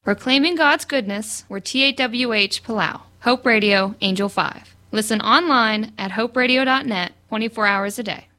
Proclaiming God's goodness, we're TAWH Palau, Hope Radio, Angel 5. Listen online at hoperadio.net 24 hours a day.